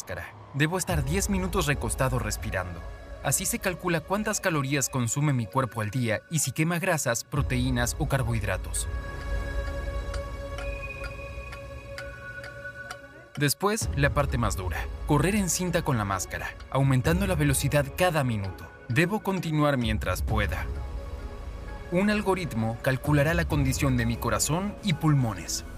máscara. Debo estar 10 minutos recostado respirando. Así se calcula cuántas calorías consume mi cuerpo al día y si quema grasas, proteínas o carbohidratos. Después, la parte más dura, correr en cinta con la máscara, aumentando la velocidad cada minuto. Debo continuar mientras pueda. Un algoritmo calculará la condición de mi corazón y pulmones.